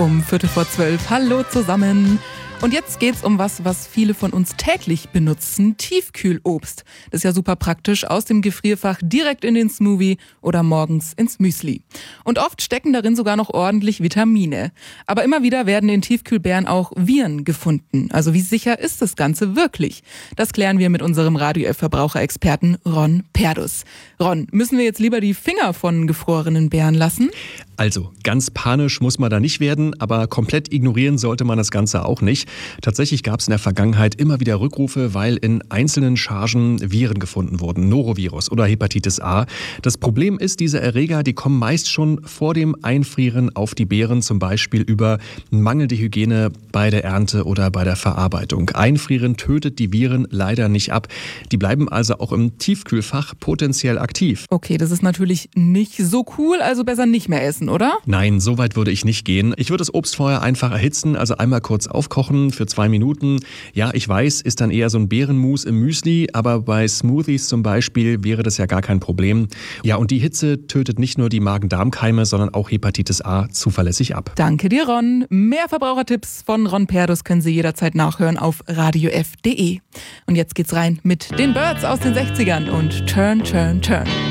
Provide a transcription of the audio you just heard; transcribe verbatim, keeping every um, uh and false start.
Um Viertel vor zwölf. Hallo zusammen. Und jetzt geht's um was, was viele von uns täglich benutzen. Tiefkühlobst. Das ist ja super praktisch. Aus dem Gefrierfach direkt in den Smoothie oder morgens ins Müsli. Und oft stecken darin sogar noch ordentlich Vitamine. Aber immer wieder werden in Tiefkühlbeeren auch Viren gefunden. Also wie sicher ist das Ganze wirklich? Das klären wir mit unserem Radio F-Verbraucherexperten Ron Perdus. Ron, müssen wir jetzt lieber die Finger von gefrorenen Beeren lassen? Also, ganz panisch muss man da nicht werden, aber komplett ignorieren sollte man das Ganze auch nicht. Tatsächlich gab es in der Vergangenheit immer wieder Rückrufe, weil in einzelnen Chargen Viren gefunden wurden, Norovirus oder Hepatitis A. Das Problem ist, diese Erreger, die kommen meist schon vor dem Einfrieren auf die Beeren, zum Beispiel über mangelnde Hygiene bei der Ernte oder bei der Verarbeitung. Einfrieren tötet die Viren leider nicht ab. Die bleiben also auch im Tiefkühlfach potenziell aktiv. Okay, das ist natürlich nicht so cool, also besser nicht mehr essen, oder? Nein, so weit würde ich nicht gehen. Ich würde das Obst vorher einfach erhitzen, also einmal kurz aufkochen für zwei Minuten. Ja, ich weiß, ist dann eher so ein Beerenmus im Müsli, aber bei Smoothies zum Beispiel wäre das ja gar kein Problem. Ja, und die Hitze tötet nicht nur die Magen-Darm-Keime, sondern auch Hepatitis A zuverlässig ab. Danke dir, Ron. Mehr Verbrauchertipps von Ron Perdus können Sie jederzeit nachhören auf radio f punkt de. Und jetzt geht's rein mit den Birds aus den sechzigern und Turn, Turn, Turn.